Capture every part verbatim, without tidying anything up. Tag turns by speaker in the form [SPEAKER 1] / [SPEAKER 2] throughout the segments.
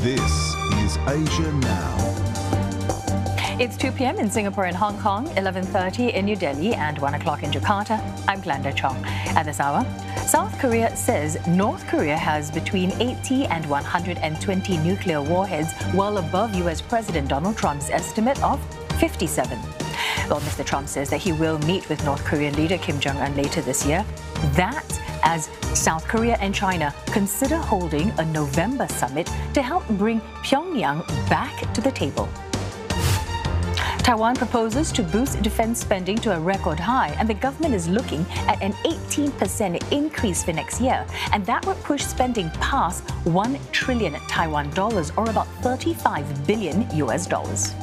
[SPEAKER 1] This is Asia Now.
[SPEAKER 2] It's two p m in Singapore and Hong Kong, eleven thirty in New Delhi and one o'clock in Jakarta. I'm Glenda Chong. At this hour, South Korea says North Korea has between eighty and one hundred twenty nuclear warheads, well above U S President Donald Trump's estimate of fifty-seven. Well, Mister Trump says that he will meet with North Korean leader Kim Jong-un later this year. That as South Korea and China consider holding a November summit to help bring Pyongyang back to the table. Taiwan proposes to boost defense spending to a record high, and the government is looking at an eighteen percent increase for next year, and that would push spending past one trillion Taiwan dollars, or about thirty-five billion U S dollars.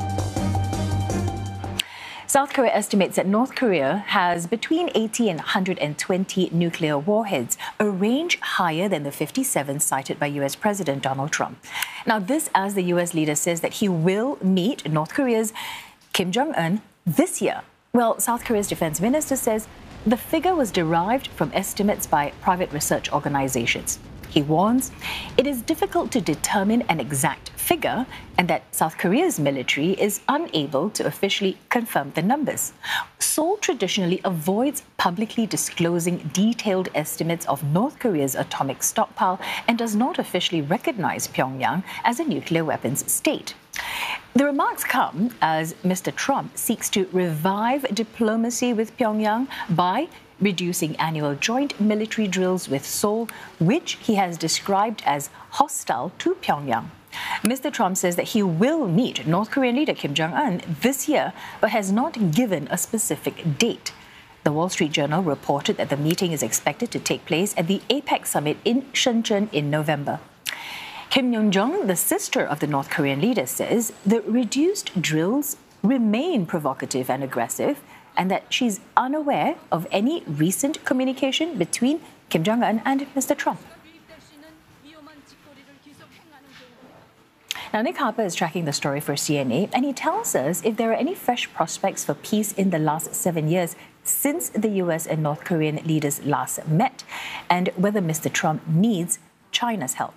[SPEAKER 2] South Korea estimates that North Korea has between eighty and one hundred twenty nuclear warheads, a range higher than the fifty-seven cited by U S President Donald Trump. Now, this as the U S leader says that he will meet North Korea's Kim Jong-un this year. Well, South Korea's defense minister says the figure was derived from estimates by private research organizations. He warns it is difficult to determine an exact figure and that South Korea's military is unable to officially confirm the numbers. Seoul traditionally avoids publicly disclosing detailed estimates of North Korea's atomic stockpile and does not officially recognize Pyongyang as a nuclear weapons state. The remarks come as Mister Trump seeks to revive diplomacy with Pyongyang by reducing annual joint military drills with Seoul, which he has described as hostile to Pyongyang. Mister Trump says that he will meet North Korean leader Kim Jong-un this year, but has not given a specific date. The Wall Street Journal reported that the meeting is expected to take place at the APEC summit in Shenzhen in November. Kim Yoon-jung, the sister of the North Korean leader, says the reduced drills remain provocative and aggressive, and that she's unaware of any recent communication between Kim Jong-un and Mister Trump. Now, Nick Harper is tracking the story for C N A, and he tells us if there are any fresh prospects for peace in the last seven years since the U S and North Korean leaders last met, and whether Mister Trump needs China's help.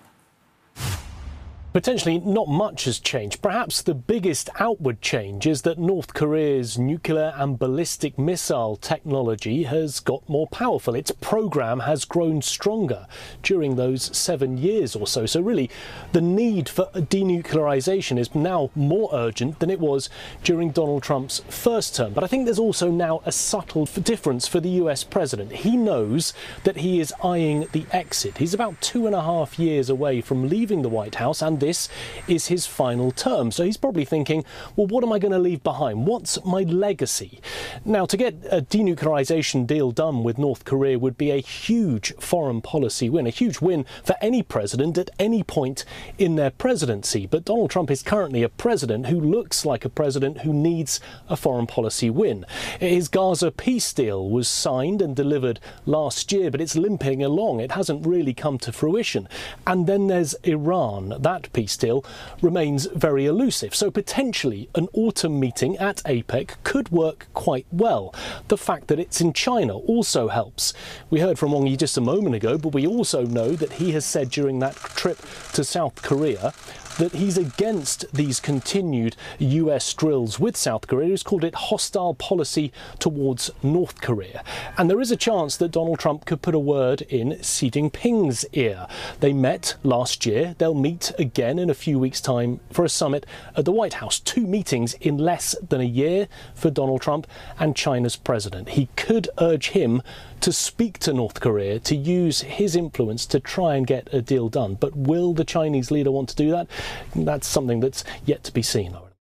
[SPEAKER 3] Potentially not much has changed. Perhaps the biggest outward change is that North Korea's nuclear and ballistic missile technology has got more powerful. Its program has grown stronger during those seven years or so. So really, the need for denuclearization is now more urgent than it was during Donald Trump's first term. But I think there's also now a subtle difference for the U S president. He knows that he is eyeing the exit. He's about two and a half years away from leaving the White House, and this is his final term. So he's probably thinking, well, what am I going to leave behind? What's my legacy? Now, to get a denuclearization deal done with North Korea would be a huge foreign policy win, a huge win for any president at any point in their presidency. But Donald Trump is currently a president who looks like a president who needs a foreign policy win. His Gaza peace deal was signed and delivered last year, but it's limping along. It hasn't really come to fruition. And then there's Iran. That peace deal remains very elusive. So potentially an autumn meeting at APEC could work quite well. The fact that it's in China also helps. We heard from Wang Yi just a moment ago, but we also know that he has said during that trip to South Korea that he's against these continued U S drills with South Korea. He's called it hostile policy towards North Korea. And there is a chance that Donald Trump could put a word in Xi Jinping's ear. They met last year. They'll meet again in a few weeks' time for a summit at the White House. Two meetings in less than a year for Donald Trump and China's president. He could urge him to speak to North Korea, to use his influence to try and get a deal done. But will the Chinese leader want to do that? That's something that's yet to be seen.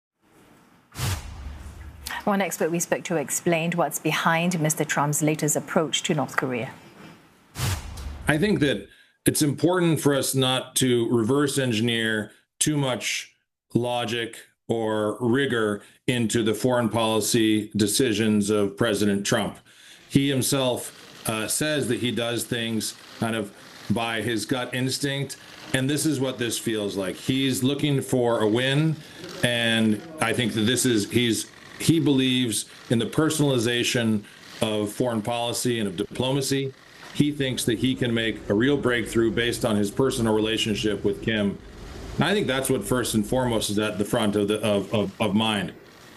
[SPEAKER 2] One expert we spoke to explained what's behind Mister Trump's latest approach to North Korea.
[SPEAKER 4] I think that it's important for us not to reverse engineer too much logic or rigor into the foreign policy decisions of President Trump. He himself uh, says that he does things kind of by his gut instinct, and this is what this feels like. He's looking for a win, and I think that this is, he's, he believes in the personalization of foreign policy and of diplomacy. He thinks that he can make a real breakthrough based on his personal relationship with Kim And I think that's what first and foremost is at the front of the of, of, of mind.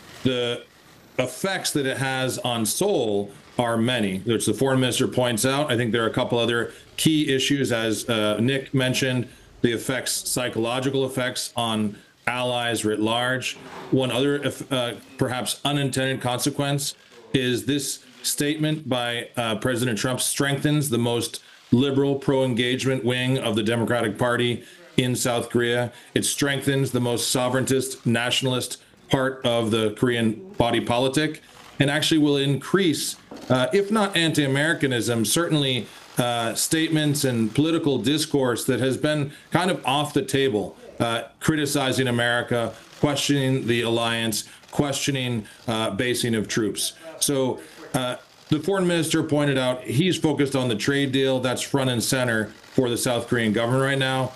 [SPEAKER 4] The effects that it has on Seoul are many, which the foreign minister points out. I think there are a couple other key issues, as uh, Nick mentioned, the effects, psychological effects on allies writ large. One other, uh, perhaps unintended consequence is this statement by uh, President Trump strengthens the most liberal pro-engagement wing of the Democratic Party in South Korea. It strengthens the most sovereigntist, nationalist part of the Korean body politic, and actually will increase, uh, if not anti-Americanism, certainly uh, statements and political discourse that has been kind of off the table, uh, criticizing America, questioning the alliance, questioning uh, basing of troops. So uh, the foreign minister pointed out he's focused on the trade deal. That's front and center for the South Korean government right now.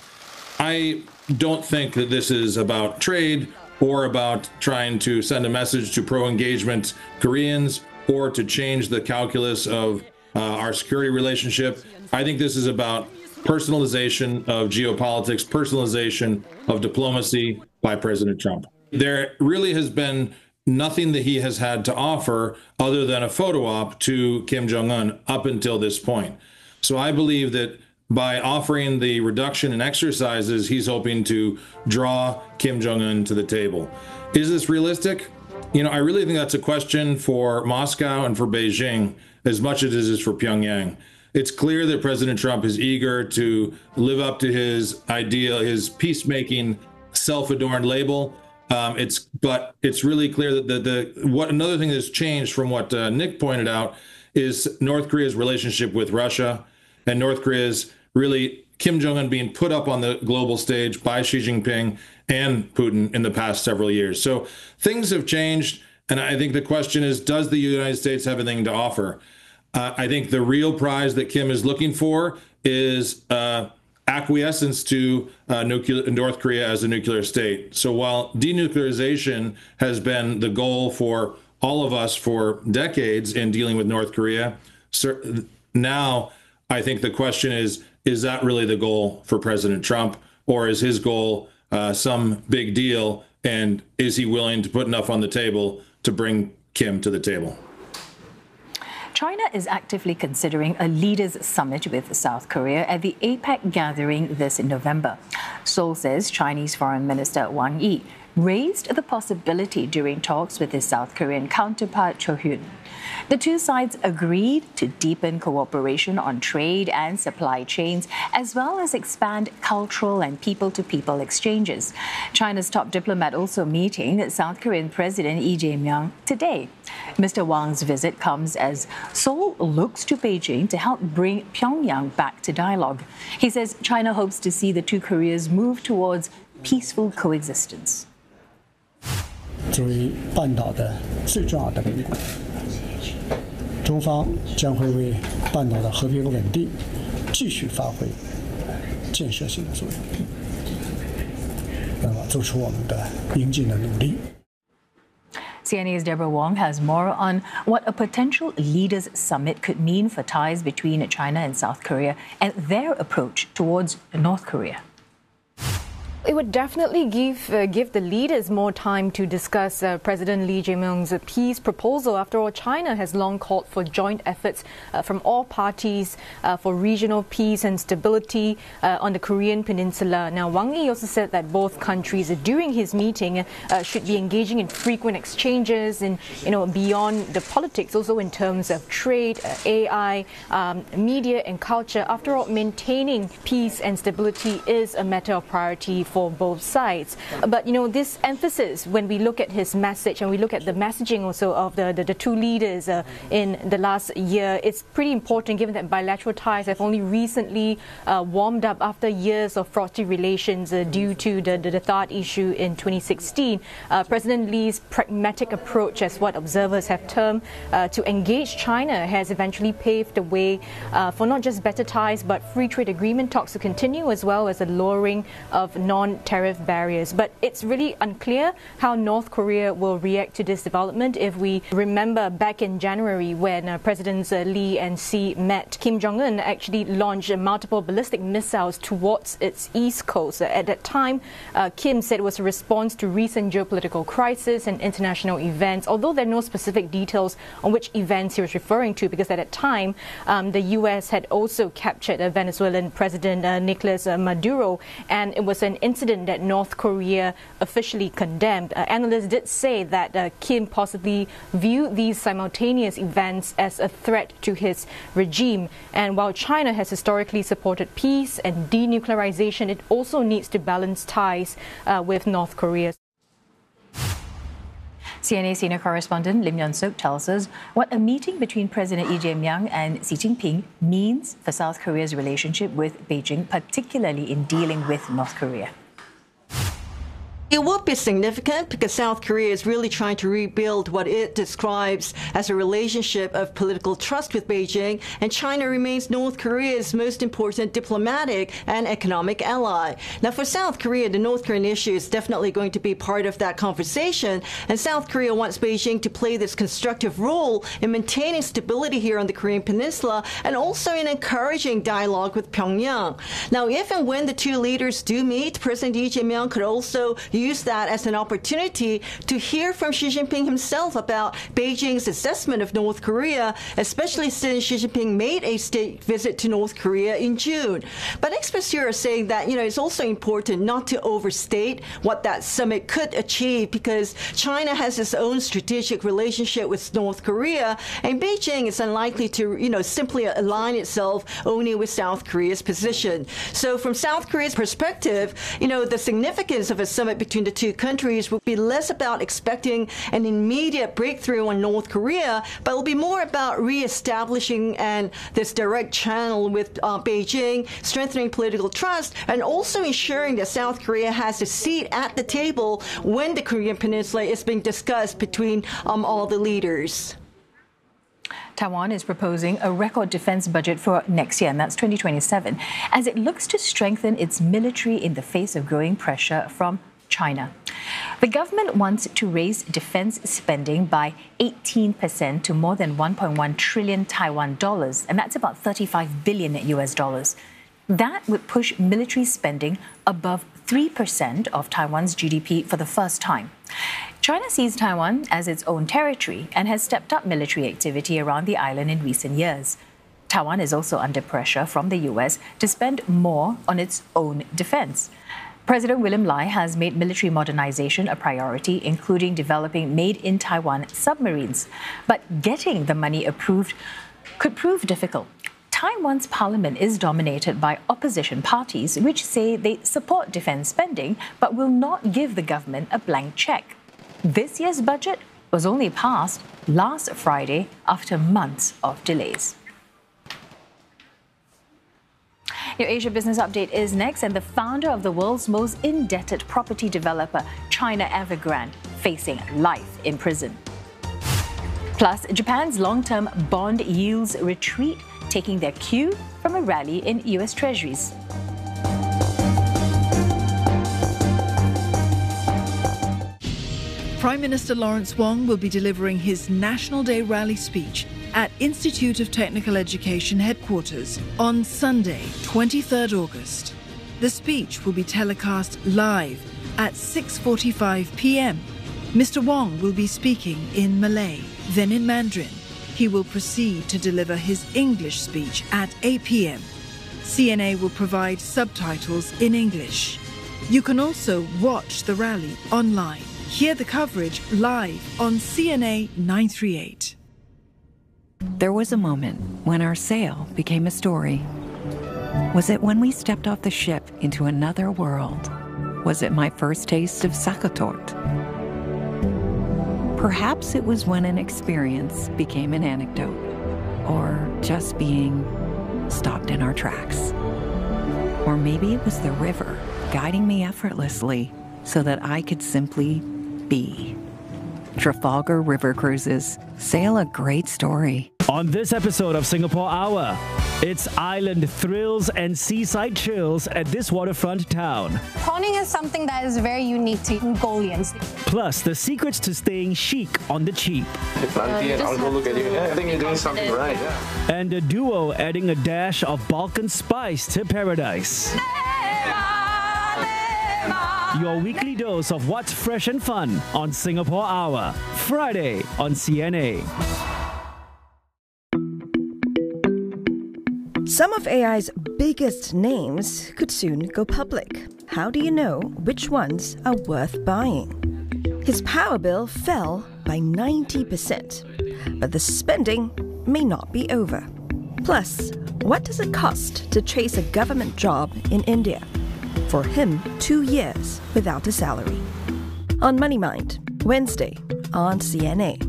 [SPEAKER 4] I don't think that this is about trade or about trying to send a message to pro-engagement Koreans or to change the calculus of uh, our security relationship. I think this is about personalization of geopolitics, personalization of diplomacy by President Trump. There really has been nothing that he has had to offer other than a photo op to Kim Jong-un up until this point. So I believe that by offering the reduction in exercises, he's hoping to draw Kim Jong-un to the table. Is this realistic? You know, I really think that's a question for Moscow and for Beijing as much as it is for Pyongyang. It's clear that President Trump is eager to live up to his ideal, his peacemaking, self-adorned label. Um, it's, but it's really clear that the, the what another thing that's changed from what uh, Nick pointed out is North Korea's relationship with Russia, and North Korea's really Kim Jong-un being put up on the global stage by Xi Jinping and Putin in the past several years. So things have changed, and I think the question is, does the United States have anything to offer? Uh, I think the real prize that Kim is looking for is uh, acquiescence to uh, nuclear, North Korea as a nuclear state. So while denuclearization has been the goal for all of us for decades in dealing with North Korea, now I think the question is, is that really the goal for President Trump, or is his goal uh, some big deal, and is he willing to put enough on the table to bring Kim to the table?
[SPEAKER 2] China is actively considering a leaders' summit with South Korea at the APEC gathering this November. Seoul says Chinese Foreign Minister Wang Yi raised the possibility during talks with his South Korean counterpart Cho Hyun. The two sides agreed to deepen cooperation on trade and supply chains, as well as expand cultural and people-to-people exchanges. China's top diplomat also meeting South Korean President Lee Jae-myung today. Mister Wang's visit comes as Seoul looks to Beijing to help bring Pyongyang back to dialogue. He says China hopes to see the two Koreas move towards peaceful coexistence.
[SPEAKER 5] 作为半岛的最重要的邻国，中方将会为半岛的和平稳定继续发挥建设性的作用，那么做出我们的应尽的努力。
[SPEAKER 2] C N A's Deborah Wong has more on what a potential leaders' summit could mean for ties between China and South Korea and their approach towards North Korea.
[SPEAKER 6] It would definitely give uh, give the leaders more time to discuss uh, President Lee Jae-myung's peace proposal. After all, China has long called for joint efforts uh, from all parties uh, for regional peace and stability uh, on the Korean Peninsula. Now, Wang Yi also said that both countries, uh, during his meeting, uh, should be engaging in frequent exchanges, and you know beyond the politics, also in terms of trade, uh, A I, um, media, and culture. After all, maintaining peace and stability is a matter of priority for for both sides. But, you know, this emphasis, when we look at his message and we look at the messaging also of the, the, the two leaders uh, in the last year, it's pretty important given that bilateral ties have only recently uh, warmed up after years of frosty relations uh, due to the, the, the THAAD issue in twenty sixteen. Uh, President Lee's pragmatic approach, as what observers have termed, uh, to engage China has eventually paved the way uh, for not just better ties but free trade agreement talks to continue, as well as the lowering of non non-tariff barriers. But it's really unclear how North Korea will react to this development. If we remember back in January when uh, Presidents uh, Lee and Xi met, Kim Jong-un actually launched uh, multiple ballistic missiles towards its east coast. Uh, at that time, uh, Kim said it was a response to recent geopolitical crisis and international events, although there are no specific details on which events he was referring to, because at that time, um, the U S had also captured uh, Venezuelan President uh, Nicolas uh, Maduro, and it was an incident that North Korea officially condemned. Uh, analysts did say that uh, Kim possibly viewed these simultaneous events as a threat to his regime. And while China has historically supported peace and denuclearization, it also needs to balance ties uh, with North Korea.
[SPEAKER 2] C N A senior correspondent Lim Yon-suk tells us what a meeting between President Lee Jae-myung and Xi Jinping means for South Korea's relationship with Beijing, particularly in dealing with North Korea.
[SPEAKER 7] It will be significant because South Korea is really trying to rebuild what it describes as a relationship of political trust with Beijing, and China remains North Korea's most important diplomatic and economic ally. Now, for South Korea, the North Korean issue is definitely going to be part of that conversation, and South Korea wants Beijing to play this constructive role in maintaining stability here on the Korean Peninsula and also in encouraging dialogue with Pyongyang. Now, if and when the two leaders do meet, President Lee Jae-myung could also use that as an opportunity to hear from Xi Jinping himself about Beijing's assessment of North Korea, especially since Xi Jinping made a state visit to North Korea in June. But experts here are saying that, you know, it's also important not to overstate what that summit could achieve, because China has its own strategic relationship with North Korea, and Beijing is unlikely to, you know, simply align itself only with South Korea's position. So from South Korea's perspective, you know, the significance of a summit between the two countries will be less about expecting an immediate breakthrough on North Korea, but it will be more about reestablishing and this direct channel with uh, Beijing, strengthening political trust, and also ensuring that South Korea has a seat at the table when the Korean Peninsula is being discussed between um, all the leaders.
[SPEAKER 2] Taiwan is proposing a record defense budget for next year, and that's twenty twenty-seven, as it looks to strengthen its military in the face of growing pressure from China. The government wants to raise defense spending by eighteen percent to more than one point one trillion Taiwan dollars, and that's about thirty-five billion U S dollars. That would push military spending above three percent of Taiwan's G D P for the first time. China sees Taiwan as its own territory and has stepped up military activity around the island in recent years. Taiwan is also under pressure from the U S to spend more on its own defense. President William Lai has made military modernization a priority, including developing made-in-Taiwan submarines. But getting the money approved could prove difficult. Taiwan's parliament is dominated by opposition parties, which say they support defense spending but will not give the government a blank check. This year's budget was only passed last Friday after months of delays. Your Asia Business Update is next, and the founder of the world's most indebted property developer, China Evergrande, facing life in prison. Plus, Japan's long-term bond yields retreat, taking their cue from a rally in U S Treasuries.
[SPEAKER 8] Prime Minister Lawrence Wong will be delivering his National Day rally speech at Institute of Technical Education headquarters on Sunday, twenty-third August. The speech will be telecast live at six forty-five p m Mister Wong will be speaking in Malay, then in Mandarin. He will proceed to deliver his English speech at eight p m C N A will provide subtitles in English. You can also watch the rally online. Hear the coverage live on C N A nine thirty-eight.
[SPEAKER 9] There was a moment when our sail became a story. Was it when we stepped off the ship into another world? Was it my first taste of sakatort? Perhaps it was when an experience became an anecdote, or just being stopped in our tracks. Or maybe it was the river guiding me effortlessly so that I could simply be. Trafalgar River Cruises. Sail a great story.
[SPEAKER 10] On this episode of Singapore Hour, it's island thrills and seaside chills at this waterfront town.
[SPEAKER 11] Prawning is something that is very unique to Mongolians.
[SPEAKER 10] Plus, the secrets to staying chic on the cheap.
[SPEAKER 12] Auntie, and I'll go look at you. Yeah, I think you're doing something right. Yeah.
[SPEAKER 10] And a duo adding a dash of Balkan spice to paradise. Your weekly dose of what's fresh and fun on Singapore Hour, Friday on C N A.
[SPEAKER 13] Some of A I's biggest names could soon go public. How do you know which ones are worth buying? His power bill fell by ninety percent, but the spending may not be over. Plus, what does it cost to chase a government job in India? For him, two years without a salary. On Money Mind, Wednesday on C N A.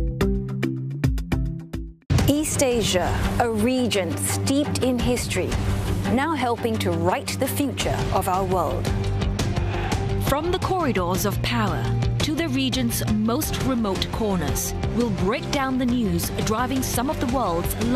[SPEAKER 14] East Asia, a region steeped in history, now helping to write the future of our world.
[SPEAKER 15] From the corridors of power to the region's most remote corners, we'll break down the news driving some of the world's